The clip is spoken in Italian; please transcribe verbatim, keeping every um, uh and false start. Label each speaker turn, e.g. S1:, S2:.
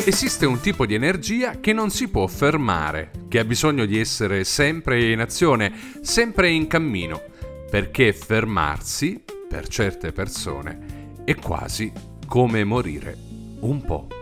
S1: Esiste un tipo di energia che non si può fermare, che ha bisogno di essere sempre in azione, sempre in cammino, perché fermarsi, per certe persone, è quasi come morire un po'.